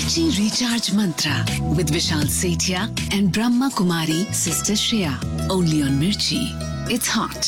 Mirchi Recharge Mantra with Vishal Sethia and Brahma Kumari Sister Shreya. Only on Mirchi. It's hot.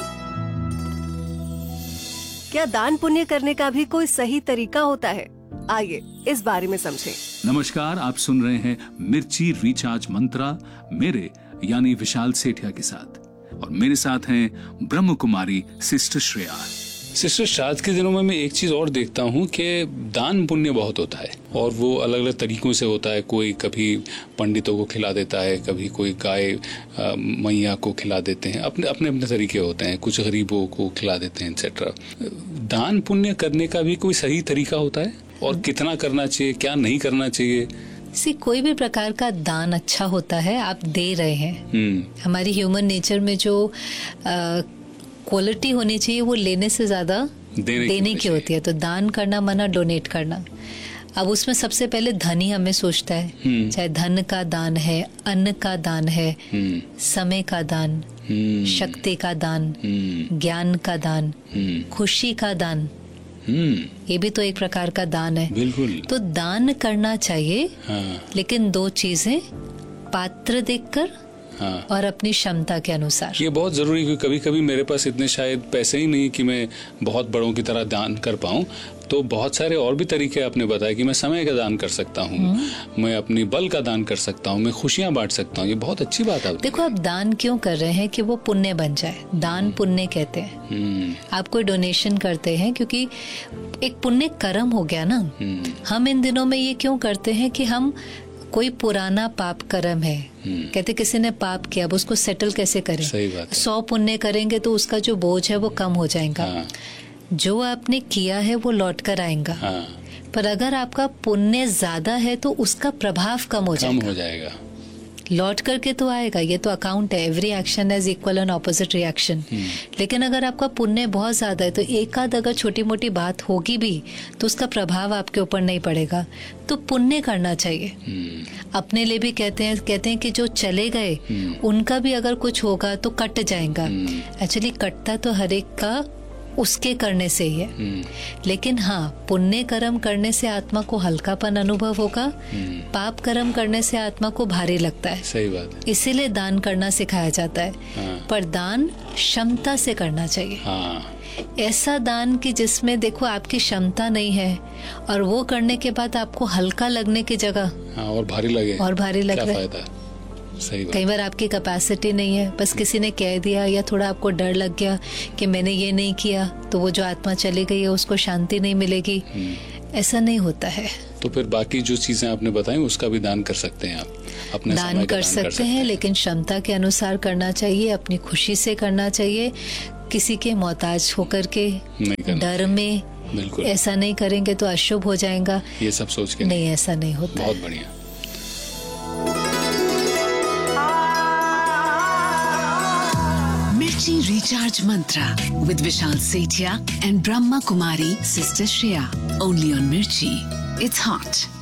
क्या दान पुण्य करने का भी कोई सही तरीका होता है? आइए इस बारे में समझें। नमस्कार, आप सुन रहे हैं मिर्ची रिचार्ज मंत्रा मेरे यानी विशाल सेठिया के साथ, और मेरे साथ हैं ब्रह्म कुमारी सिस्टर श्रेया। सिस्टर, श्राद्ध के दिनों में मैं एक चीज और देखता हूँ कि दान पुण्य बहुत होता है, और वो अलग अलग तरीकों से होता है। कोई कभी पंडितों को खिला देता है, कभी कोई गाय मैया को खिला देते हैं, अपने अपने अपने तरीके होते हैं, कुछ गरीबों को खिला देते हैं एक्सेट्रा। दान पुण्य करने का भी कोई सही तरीका होता है, और कितना करना चाहिए, क्या नहीं करना चाहिए? कोई भी प्रकार का दान अच्छा होता है, आप दे रहे हैं। हमारी ह्यूमन नेचर में जो क्वालिटी होनी चाहिए वो लेने से ज्यादा देने की होती है। तो दान करना माना डोनेट करना। अब उसमें सबसे पहले धन ही हमें सोचता है, चाहे धन का दान है, अन्न का दान है, समय का दान, शक्ति का दान, ज्ञान का दान, खुशी का दान, ये भी तो एक प्रकार का दान है। बिल्कुल। तो दान करना चाहिए, लेकिन दो चीजें, पात्र देखकर और अपनी क्षमता के अनुसार। ये बहुत जरूरी है, क्योंकि कभी कभी मेरे पास इतने शायद पैसे ही नहीं कि मैं बहुत बड़ों की तरह दान कर पाऊं। तो बहुत सारे और भी तरीके आपने बताया कि मैं समय का दान कर सकता हूँ, मैं अपनी बल का दान कर सकता हूँ, मैं खुशियां बांट सकता हूँ। ये बहुत अच्छी बात है। देखो, आप दान क्यों कर रहे हैं कि वो पुण्य बन जाए। दान पुण्य कहते हैं। आप कोई डोनेशन करते हैं क्योंकि एक पुण्य कर्म हो गया ना। हम इन दिनों में ये क्यों करते हैं कि हम कोई पुराना पाप कर्म है, कहते किसी ने पाप किया, अब उसको सेटल कैसे करें। सही बात है। 100 पुण्य करेंगे तो उसका जो बोझ है वो कम हो जाएगा। जो आपने किया है वो लौट कर आएगा। पर अगर आपका पुण्य ज्यादा है तो उसका प्रभाव कम हो जाएगा। लौट करके तो आएगा, ये तो अकाउंट है। Every action has equal and opposite reaction. लेकिन अगर आपका पुण्य बहुत ज्यादा है तो एक आध अगर छोटी मोटी बात होगी भी तो उसका प्रभाव आपके ऊपर नहीं पड़ेगा। तो पुण्य करना चाहिए। अपने लिए भी कहते हैं कि जो चले गए उनका भी अगर कुछ होगा तो कट जाएगा। एक्चुअली कटता तो हर एक का उसके करने से ही है। लेकिन हाँ, पुण्य कर्म करने से आत्मा को हल्कापन अनुभव होगा, पाप कर्म करने से आत्मा को भारी लगता है। सही बात है। इसीलिए दान करना सिखाया जाता है। पर दान क्षमता से करना चाहिए। ऐसा दान कि जिसमें देखो आपकी क्षमता नहीं है और वो करने के बाद आपको हल्का लगने की जगह और भारी लगे, और भारी लग रहा है। सही बात। कई बार आपकी कैपेसिटी नहीं है, बस किसी ने कह दिया या थोड़ा आपको डर लग गया कि मैंने ये नहीं किया, तो वो जो आत्मा चली गई है उसको शांति नहीं मिलेगी। ऐसा नहीं होता है। तो फिर बाकी जो चीजें आपने बताई उसका भी दान कर सकते हैं आप, अपने दान कर सकते हैं, लेकिन क्षमता के अनुसार करना चाहिए, अपनी खुशी से करना चाहिए, किसी के मोहताज होकर के डर में। बिल्कुल। ऐसा नहीं करेंगे तो अशुभ हो जाएगा, ये सब सोच के नहीं, ऐसा नहीं होता। बहुत बढ़िया। Mirchi Recharge Mantra with Vishal Sethia and Brahma Kumari Sister Shreya. Only on Mirchi. It's hot.